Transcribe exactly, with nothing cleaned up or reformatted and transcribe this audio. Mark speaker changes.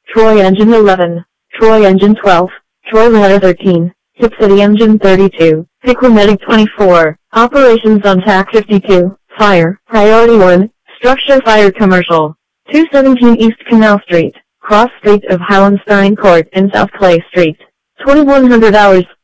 Speaker 1: Troy Engine eleven, Troy Engine twelve, Troy Ladder thirteen, Hip City Engine thirty-two, Picklemedic twenty-four, Operations on T A C fifty-two, Fire, Priority one, Structure Fire Commercial, two seventeen East Canal Street, Cross Street of Hallenstein Court and South Clay Street, twenty-one hundred hours.